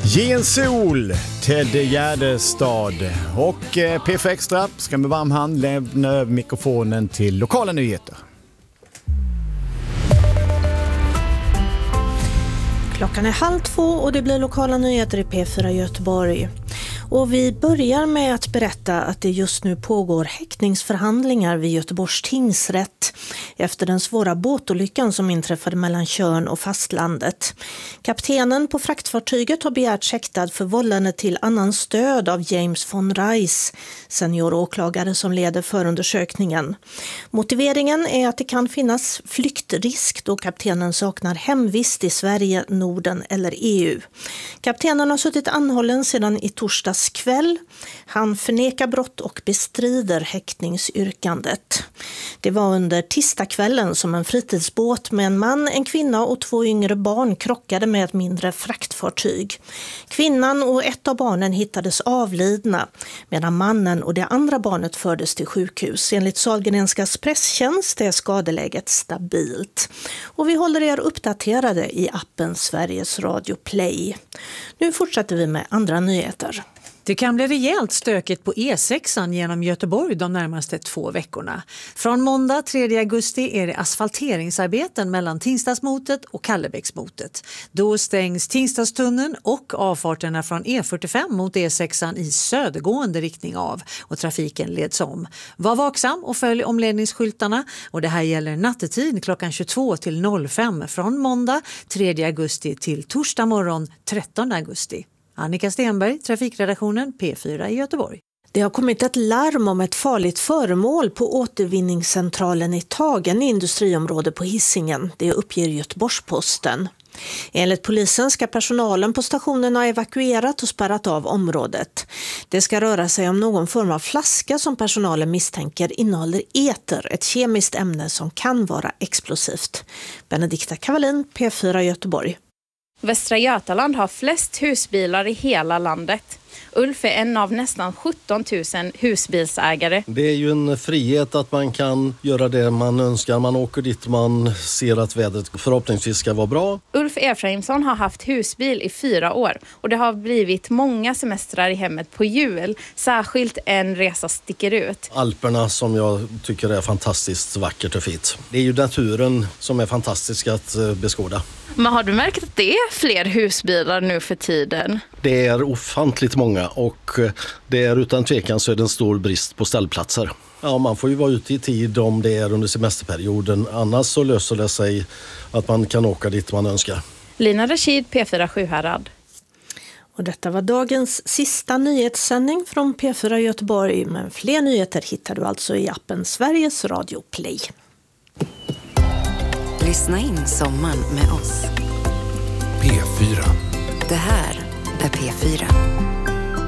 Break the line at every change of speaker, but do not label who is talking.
Ge en sol, Ted Gärdestad och PF Extra ska med varm hand lämna över mikrofonen till lokala nyheter.
Klockan är 1:30 och det blir lokala nyheter i P4 Göteborg. Och vi börjar med att berätta att det just nu pågår häktningsförhandlingar vid Göteborgs tingsrätt efter den svåra båtolyckan som inträffade mellan Tjörn och fastlandet. Kaptenen på fraktfartyget har begärt häktad för vållande till annan stöd av James von Reis, senioråklagare som leder förundersökningen. Motiveringen är att det kan finnas flyktrisk då kaptenen saknar hemvist i Sverige, Norden eller EU. Kaptenen har suttit anhållen sedan i torsdags kväll. Han förnekar brott och bestrider häktningsyrkandet. Det var under tisdagskvällen som en fritidsbåt med en man, en kvinna och 2 yngre barn krockade med ett mindre fraktfartyg. Kvinnan och ett av barnen hittades avlidna medan mannen och det andra barnet fördes till sjukhus. Enligt Sahlgrenskas presstjänst är skadeläget stabilt. Och vi håller er uppdaterade i appen Sveriges Radio Play. Nu fortsätter vi med andra nyheter.
Det kan bli rejält stökigt på E6 genom Göteborg de närmaste 2 veckorna. Från måndag 3 augusti är det asfalteringsarbeten mellan Tingstadsmotet och Kallebäcksmotet. Då stängs Tingstadstunneln och avfarterna från E45 mot E6 i södergående riktning av och trafiken leds om. Var vaksam och följ omledningsskyltarna och det här gäller nattetid klockan 22 till 05 från måndag 3 augusti till torsdag morgon 13 augusti. Annika Stenberg, trafikredaktionen P4 i Göteborg.
Det har kommit ett larm om ett farligt föremål på återvinningscentralen i Tagen i industriområde på Hisingen. Det uppger Göteborgs-Posten. Enligt polisen ska personalen på stationen ha evakuerat och spärrat av området. Det ska röra sig om någon form av flaska som personalen misstänker innehåller eter, ett kemiskt ämne som kan vara explosivt. Benedikta Kavalin, P4 Göteborg.
Västra Götaland har flest husbilar i hela landet. Ulf är en av nästan 17 000 husbilsägare.
Det är ju en frihet att man kan göra det man önskar. Man åker dit man ser att vädret förhoppningsvis ska vara bra.
Ulf Efraimsson har haft husbil i 4 år och det har blivit många semestrar i hemmet på jul. Särskilt en resa sticker ut.
Alperna som jag tycker är fantastiskt vackert och fint. Det är ju naturen som är fantastisk att beskåda.
Men har du märkt att det är fler husbilar nu för tiden?
Det är ofantligt många och det är utan tvekan så är det en stor brist på ställplatser. Ja, man får ju vara ute i tid om det är under semesterperioden. Annars så löser det sig att man kan åka dit man önskar.
Lina Rashid, P4 Sjuhärad.
Och detta var dagens sista nyhetssändning från P4 Göteborg. Men fler nyheter hittar du alltså i appen Sveriges Radio Play.
Lyssna in sommaren med oss.
P4.
Det här är P4.